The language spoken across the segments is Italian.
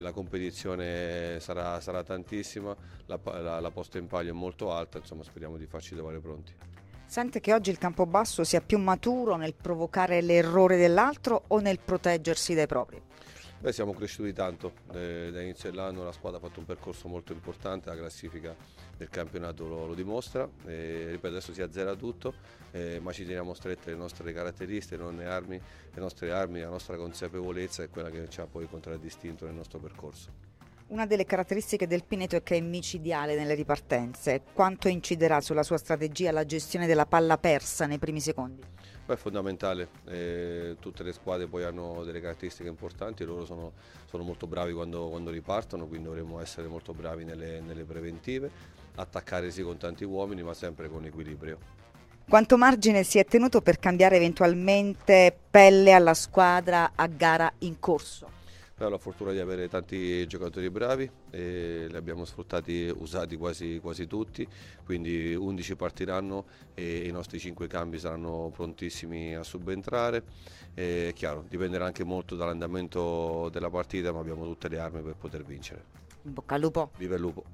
La competizione sarà tantissima, la posta in palio è molto alta, insomma speriamo di farci trovare pronti. Sente che oggi il Campobasso sia più maturo nel provocare l'errore dell'altro o nel proteggersi dai propri? Beh, siamo cresciuti tanto, dall'inizio dell'anno la squadra ha fatto un percorso molto importante, la classifica del campionato lo dimostra, ripeto adesso si azzera tutto, ma ci teniamo strette le nostre caratteristiche, le nostre armi, la nostra consapevolezza è quella che ci ha poi contraddistinto nel nostro percorso. Una delle caratteristiche del Pineto è che è micidiale nelle ripartenze. Quanto inciderà sulla sua strategia la gestione della palla persa nei primi secondi? Beh, è fondamentale, tutte le squadre poi hanno delle caratteristiche importanti, loro sono molto bravi quando ripartono, quindi dovremo essere molto bravi nelle preventive, attaccare sì con tanti uomini ma sempre con equilibrio. Quanto margine si è tenuto per cambiare eventualmente pelle alla squadra a gara in corso? Ho la fortuna di avere tanti giocatori bravi e li abbiamo sfruttati, usati quasi tutti, quindi 11 partiranno e i nostri 5 cambi saranno prontissimi a subentrare. È chiaro, dipenderà anche molto dall'andamento della partita, ma abbiamo tutte le armi per poter vincere. In bocca al lupo. Viva il lupo!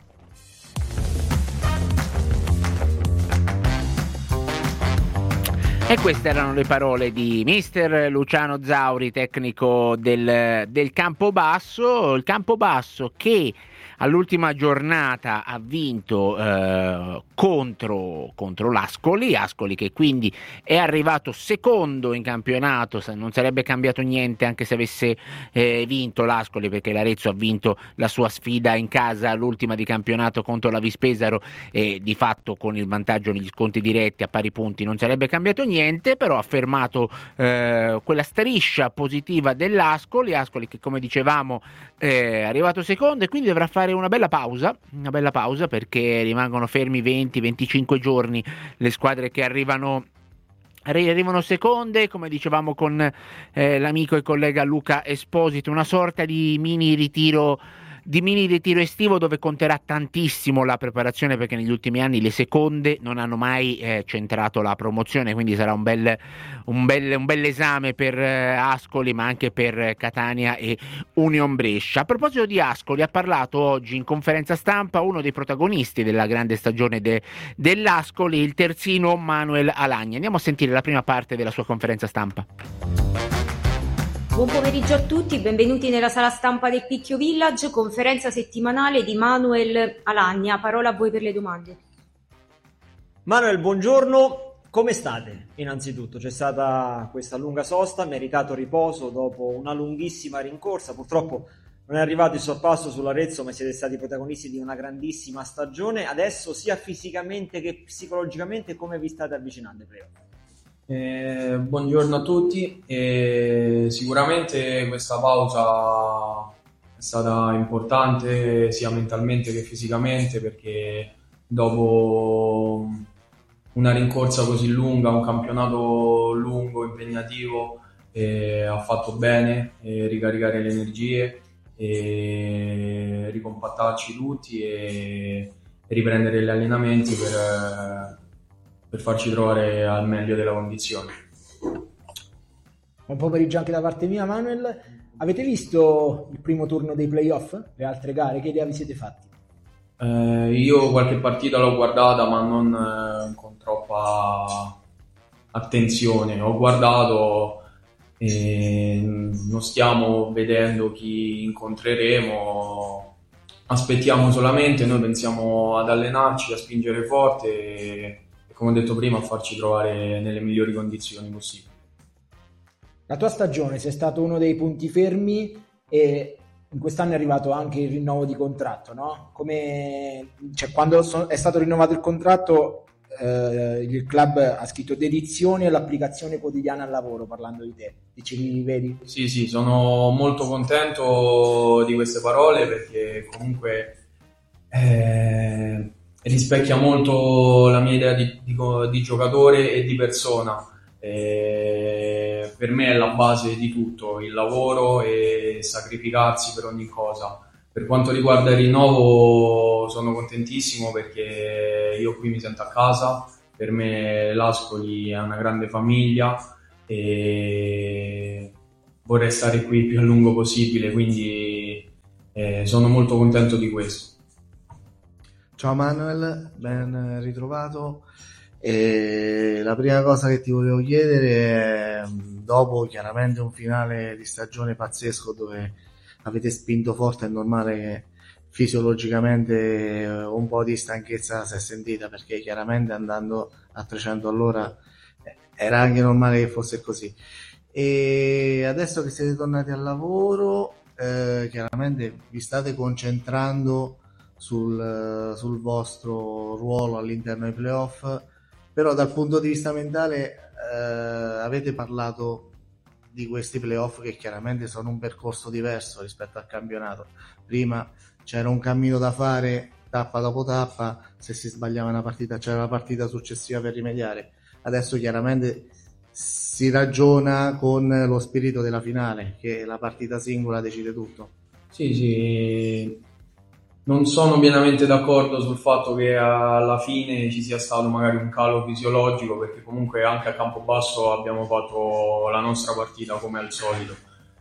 E queste erano le parole di mister Luciano Zauri, tecnico del Campobasso. Il Campobasso che all'ultima giornata ha vinto contro l'Ascoli che quindi è arrivato secondo in campionato. Non sarebbe cambiato niente anche se avesse vinto l'Ascoli, perché l'Arezzo ha vinto la sua sfida in casa, l'ultima di campionato contro la Vispesaro, e di fatto con il vantaggio negli sconti diretti a pari punti non sarebbe cambiato niente, però ha fermato quella striscia positiva dell'Ascoli che, come dicevamo, è arrivato secondo e quindi dovrà fare una bella pausa perché rimangono fermi 20-25 giorni le squadre che arrivano seconde, come dicevamo con l'amico e collega Luca Esposito, una sorta di mini ritiro estivo dove conterà tantissimo la preparazione, perché negli ultimi anni le seconde non hanno mai centrato la promozione, quindi sarà un bel esame per Ascoli, ma anche per Catania e Union Brescia. A proposito di Ascoli, ha parlato oggi in conferenza stampa uno dei protagonisti della grande stagione dell'Ascoli, il terzino Manuel Alagna. Andiamo a sentire la prima parte della sua conferenza stampa. Buon pomeriggio a tutti, benvenuti nella sala stampa del Picchio Village, conferenza settimanale di Manuel Alagna. Parola a voi per le domande. Manuel, buongiorno, come state? Innanzitutto c'è stata questa lunga sosta, meritato riposo dopo una lunghissima rincorsa, purtroppo non è arrivato il sorpasso sull'Arezzo, ma siete stati protagonisti di una grandissima stagione. Adesso sia fisicamente che psicologicamente come vi state avvicinando ai playoff? Buongiorno a tutti. Sicuramente questa pausa è stata importante sia mentalmente che fisicamente, perché dopo una rincorsa così lunga, un campionato lungo, impegnativo, ha fatto bene ricaricare le energie e ricompattarci tutti e riprendere gli allenamenti per farci trovare al meglio della condizione. Buon pomeriggio anche da parte mia, Manuel. Avete visto il primo turno dei playoff? Le altre gare? Che idea vi siete fatti? Io qualche partita l'ho guardata, ma non con troppa attenzione. Ho guardato e non stiamo vedendo chi incontreremo. Aspettiamo solamente, noi pensiamo ad allenarci, a spingere forte e, come ho detto prima, a farci trovare nelle migliori condizioni possibili. La tua stagione sei stato uno dei punti fermi e in quest'anno è arrivato anche il rinnovo di contratto, no? Quando è stato rinnovato il contratto, il club ha scritto dedizione all'applicazione quotidiana al lavoro, parlando di te. Ci rivedi? Sì, sono molto contento di queste parole, perché comunque rispecchia molto la mia idea di giocatore e di persona. Per me è la base di tutto, il lavoro e sacrificarsi per ogni cosa. Per quanto riguarda il rinnovo, sono contentissimo perché io qui mi sento a casa. Per me l'Ascoli è una grande famiglia e vorrei stare qui il più a lungo possibile, quindi Sono molto contento di questo. Ciao Manuel, ben ritrovato. La prima cosa che ti volevo chiedere è, dopo chiaramente un finale di stagione pazzesco dove avete spinto forte, è normale che fisiologicamente un po' di stanchezza si è sentita, perché chiaramente andando a 300 all'ora era anche normale che fosse così. E adesso che siete tornati al lavoro, chiaramente vi state concentrando sul vostro ruolo all'interno dei playoff, però dal punto di vista mentale avete parlato di questi playoff che chiaramente sono un percorso diverso rispetto al campionato. Prima c'era un cammino da fare tappa dopo tappa, se si sbagliava una partita c'era la partita successiva per rimediare. Adesso chiaramente si ragiona con lo spirito della finale, che la partita singola decide tutto. Sì, non sono pienamente d'accordo sul fatto che alla fine ci sia stato magari un calo fisiologico, perché comunque anche a Campobasso abbiamo fatto la nostra partita come al solito.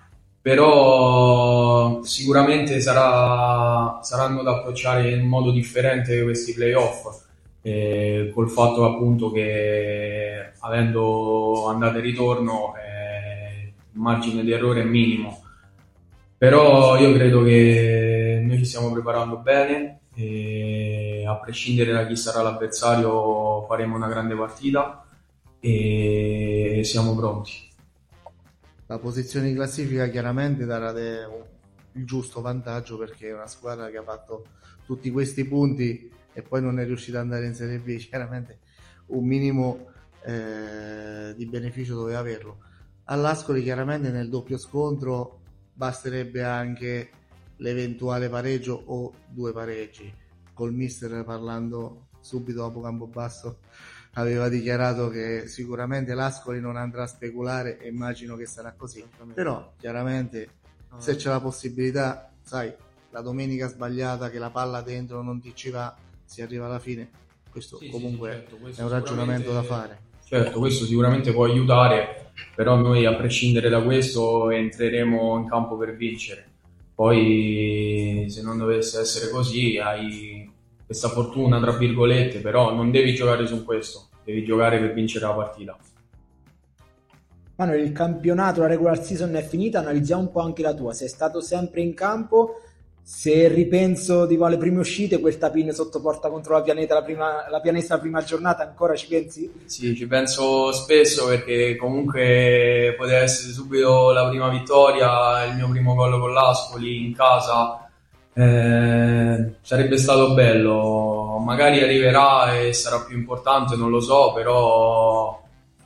Però sicuramente saranno da approcciare in modo differente questi playoff, col fatto appunto che avendo andata e ritorno il margine di errore è minimo. Però io credo che noi ci stiamo preparando bene e a prescindere da chi sarà l'avversario faremo una grande partita e siamo pronti. La posizione in classifica chiaramente darà il giusto vantaggio, perché è una squadra che ha fatto tutti questi punti e poi non è riuscita ad andare in Serie B. Chiaramente un minimo di beneficio doveva averlo. All'Ascoli chiaramente nel doppio scontro basterebbe anche l'eventuale pareggio o 2 pareggi. Col mister, parlando subito dopo Campobasso, aveva dichiarato che sicuramente l'Ascoli non andrà a speculare e immagino che sarà così. Però chiaramente se c'è la possibilità, sai, la domenica sbagliata che la palla dentro non ti ci va, si arriva alla fine. Questo comunque certo, questo è un ragionamento da fare. Certo, questo sicuramente può aiutare, però noi a prescindere da questo entreremo in campo per vincere. Poi se non dovesse essere così hai questa fortuna tra virgolette, però non devi giocare su questo, devi giocare per vincere la partita. Manuel, il campionato, la regular season è finita, analizziamo un po' anche la tua. Sei stato sempre in campo. Se ripenso tipo alle prime uscite, quel tapin sotto porta contro la Pianeta, la Pianesta la prima giornata, ancora ci pensi? Sì, ci penso spesso, perché comunque poteva essere subito la prima vittoria, il mio primo gol con l'Ascoli in casa, sarebbe stato bello, magari arriverà e sarà più importante, non lo so, però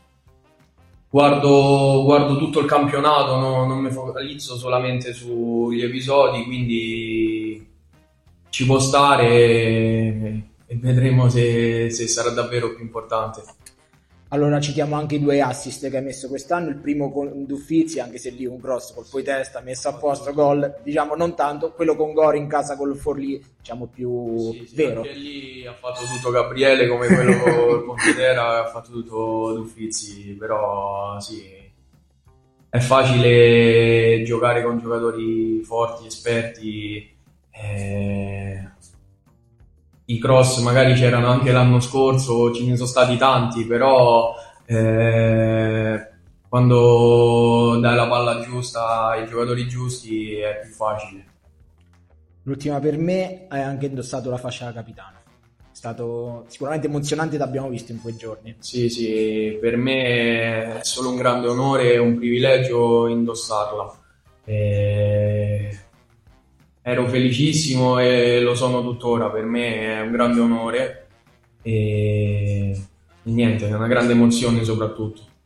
guardo tutto il campionato, non mi focalizzo solamente sugli episodi, quindi ci può stare e vedremo se sarà davvero più importante. Allora citiamo anche i 2 assist che hai messo quest'anno, il primo con D'Uffizzi, anche se lì un grosso colpo di testa, messo a posto, gol, diciamo non tanto, quello con Gori in casa con il Forlì, diciamo più vero. Anche lì ha fatto tutto Gabriele, come quello col Pontedera, ha fatto tutto D'Uffizzi, però sì, è facile giocare con giocatori forti, esperti, i cross magari c'erano anche l'anno scorso, ce ne sono stati tanti, però quando dai la palla giusta ai giocatori giusti è più facile. L'ultima per me, hai anche indossato la fascia da capitano. È stato sicuramente emozionante, l'abbiamo visto in quei giorni. Sì, per me è solo un grande onore e un privilegio indossarla. Ero felicissimo e lo sono tuttora, per me è un grande onore e niente, è una grande emozione soprattutto.